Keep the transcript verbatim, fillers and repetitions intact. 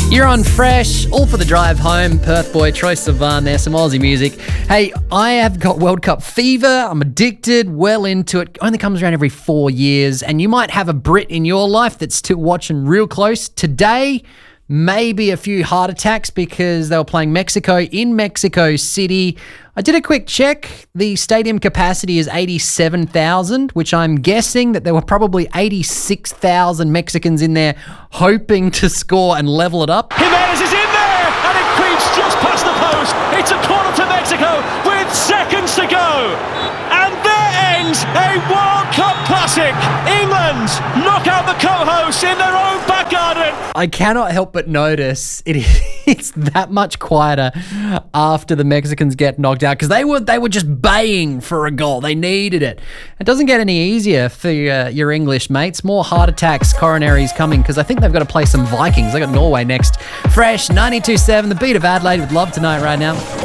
You're on Fresh, all for the drive home. Perth boy Troy Sivan there, some Aussie music. Hey, I have got World Cup fever. I'm addicted, well into it. Only comes around every four years. And you might have a Brit in your life that's still watching real close. Today, maybe a few heart attacks because they were playing Mexico in Mexico City. I did a quick check. The stadium capacity is eighty-seven thousand, which I'm guessing that there were probably eighty-six thousand Mexicans in there hoping to score and level it up. Jimenez is in there, and it creeps just past the post. It's a corner to Mexico with seconds to go. And there ends a World Cup classic. England knock out the co-hosts in their own back garden. I cannot help but notice it, it's that much quieter after the Mexicans get knocked out because they were they were just baying for a goal. They needed it. It doesn't get any easier for uh, your English mates. More heart attacks, coronaries coming because I think they've got to play some Vikings. They got Norway next. Fresh ninety-two point seven, the beat of Adelaide with Love Tonight right now.